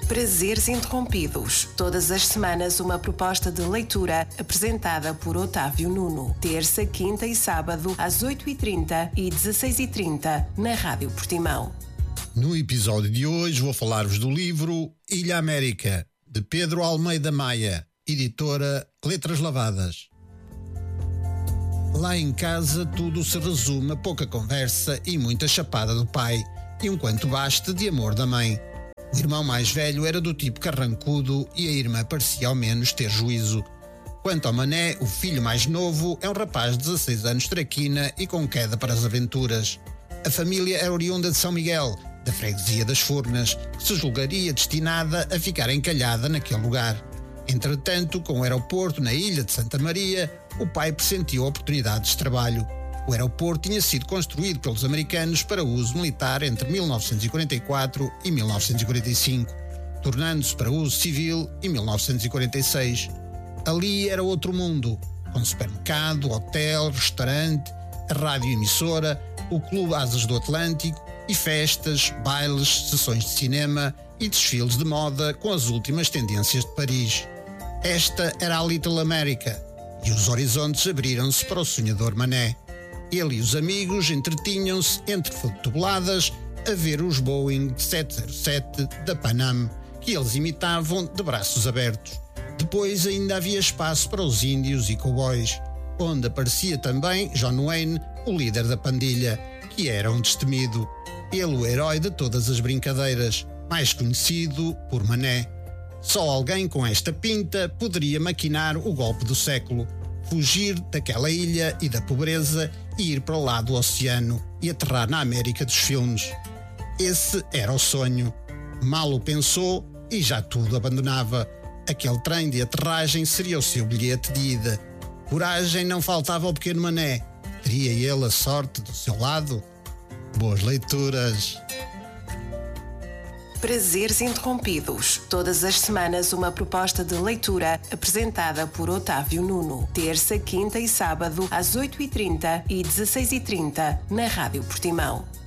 Prazeres Interrompidos. Todas as semanas uma proposta de leitura apresentada por Otávio Nuno. Terça, quinta e sábado às 8h30 e 16h30 na Rádio Portimão. No episódio de hoje vou falar-vos do livro Ilha América, de Pedro Almeida Maia, editora Letras Lavadas. Lá em casa tudo se resume a pouca conversa e muita chapada do pai, e um quanto baste de amor da mãe. O irmão mais velho era do tipo carrancudo e a irmã parecia ao menos ter juízo. Quanto ao Mané, o filho mais novo, é um rapaz de 16 anos traquina e com queda para as aventuras. A família era oriunda de São Miguel, da freguesia das Furnas, que se julgaria destinada a ficar encalhada naquele lugar. Entretanto, com o aeroporto na ilha de Santa Maria, o pai pressentiu oportunidades de trabalho. O aeroporto tinha sido construído pelos americanos para uso militar entre 1944 e 1945, tornando-se para uso civil em 1946. Ali era outro mundo, com supermercado, hotel, restaurante, a rádio-emissora, o Clube Asas do Atlântico e festas, bailes, sessões de cinema e desfiles de moda com as últimas tendências de Paris. Esta era a Little America e os horizontes abriram-se para o sonhador Mané. Ele e os amigos entretinham-se entre fotoboladas a ver os Boeing 707 da Panam, que eles imitavam de braços abertos. Depois ainda havia espaço para os índios e cowboys, onde aparecia também John Wayne, o líder da pandilha, que era um destemido. Ele o herói de todas as brincadeiras, mais conhecido por Mané. Só alguém com esta pinta poderia maquinar o golpe do século, fugir daquela ilha e da pobreza e ir para o lado do oceano e aterrar na América dos filmes. Esse era o sonho. Mal o pensou e já tudo abandonava. Aquele trem de aterragem seria o seu bilhete de ida. Coragem não faltava ao pequeno Mané. Teria ele a sorte do seu lado? Boas leituras! Prazeres Interrompidos. Todas as semanas uma proposta de leitura apresentada por Otávio Nuno. Terça, quinta e sábado às 8h30 e 16h30 na Rádio Portimão.